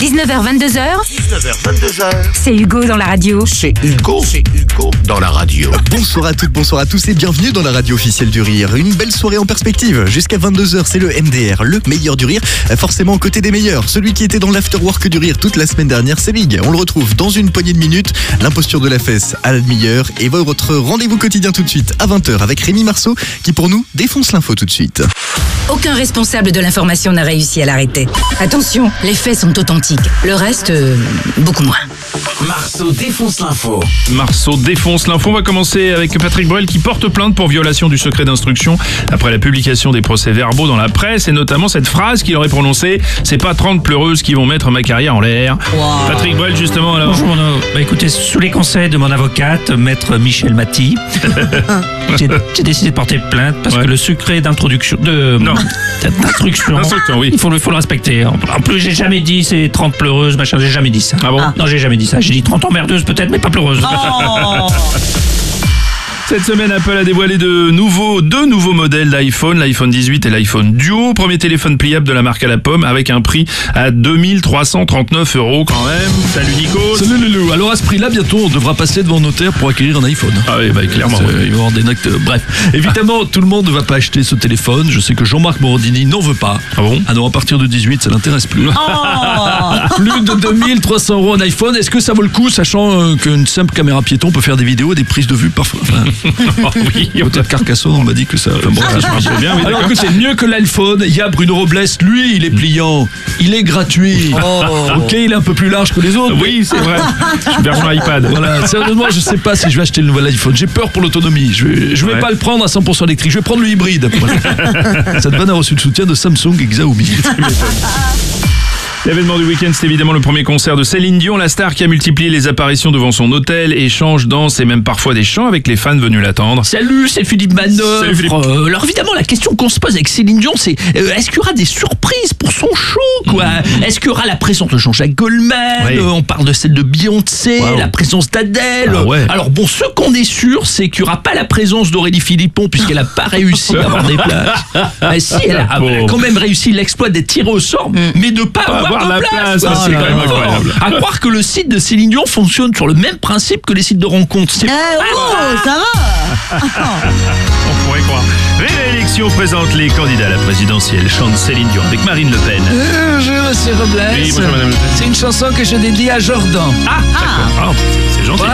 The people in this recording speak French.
19h22h. 19h22h. C'est Hugo dans la radio. C'est Hugo dans la radio. Bonsoir à toutes, bonsoir à tous et bienvenue dans la radio officielle du rire. Une belle soirée en perspective. Jusqu'à 22h, c'est le MDR, le meilleur du rire. Forcément aux côtés des meilleurs. Celui qui était dans l'afterwork du rire toute la semaine dernière, c'est Big. On le retrouve dans une poignée de minutes. L'imposture de la fesse à la demi-heure. Et votre rendez-vous quotidien tout de suite à 20h avec Rémi Marceau qui pour nous défonce l'info tout de suite. Aucun responsable de l'information n'a réussi à l'arrêter. Attention, les faits sont authentiques. Le reste, beaucoup moins. Marceau défonce l'info. Marceau défonce l'info. On va commencer avec Patrick Bruel qui porte plainte pour violation du secret d'instruction après la publication des procès-verbaux dans la presse et notamment cette phrase qu'il aurait prononcée: c'est pas 30 pleureuses qui vont mettre ma carrière en l'air. Wow. Patrick Bruel, justement, alors. Bonjour, écoutez, sous les conseils de mon avocate, maître Michel Maty, j'ai décidé de porter plainte parce que le secret d'introduction d'instruction, oui. il faut le respecter. En plus, j'ai jamais dit c'est 30 pleureuses, machin, j'ai jamais dit ça. Ah bon? Non, j'ai jamais dit ça. J'ai dit 30 emmerdeuses peut-être, mais pas pleureuses. Oh. Cette semaine, Apple a dévoilé deux nouveaux modèles d'iPhone, l'iPhone 18 et l'iPhone Duo. Premier téléphone pliable de la marque à la pomme avec un prix à 2339 € quand même. Salut Nico. Salut Loulou. Alors à ce prix-là, bientôt on devra passer devant notaire pour acquérir un iPhone. Ah oui, bah clairement. Il va y avoir des actes. Bref, évidemment, tout le monde ne va pas acheter ce téléphone. Je sais que Jean-Marc Morandini n'en veut pas. Ah bon? Alors à partir de 18, ça l'intéresse plus. Plus de 2300 € un iPhone. Est-ce que ça vaut le coup, sachant qu'une simple caméra piéton peut faire des vidéos, des prises de vue parfois. Oh, oui, Peut-être Carcassonne, on m'a dit que ça. Bon, ça marche bien, oui, alors d'accord. que c'est mieux que l'iPhone. Il y a Bruno Robles, lui, il est pliant, il est gratuit. Ok, il est un peu plus large que les autres. Oui, c'est vrai. Version iPad. Voilà, sérieusement, je sais pas si je vais acheter le nouvel iPhone. J'ai peur pour l'autonomie. Je vais pas le prendre à 100% électrique. Je vais prendre le hybride. Voilà. Cette vanne a reçu le soutien de Samsung et Xiaomi. L'événement du week-end, c'est évidemment le premier concert de Céline Dion, la star qui a multiplié les apparitions devant son hôtel, échanges, danses et même parfois des chants avec les fans venus l'attendre. Salut, c'est Philippe Manœuvre. Salut, Philippe. Alors évidemment, la question qu'on se pose avec Céline Dion, c'est est-ce qu'il y aura des surprises pour son show, quoi? Est-ce qu'il y aura la présence de Jean-Jacques Goldman? Oui. On parle de celle de Beyoncé, Wow. la présence d'Adèle. Ah ouais. Alors bon, ce qu'on est sûr, c'est qu'il n'y aura pas la présence d'Aurélie Philippon puisqu'elle n'a pas réussi à avoir des places. Mais si, elle a quand même réussi l'exploit d'être tirée au sort, mais de pas avoir la de place. place, c'est quand même incroyable. À croire que le site de Céline Dion fonctionne sur le même principe que les sites de rencontres. C'est ça va. On pourrait croire. Réélection présente les candidats à la présidentielle. Chante Céline Dion avec Marine Le Pen. Bonjour Monsieur Robles. Oui, bonjour, Madame Le Pen. C'est une chanson que je dédie à Jordan. Ah, d'accord. Ah, c'est gentil.